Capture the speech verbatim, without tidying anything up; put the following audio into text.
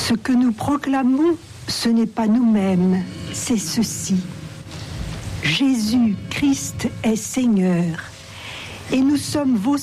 Ce que nous proclamons, ce n'est pas nous-mêmes, c'est ceci. Jésus-Christ est Seigneur, et nous sommes vos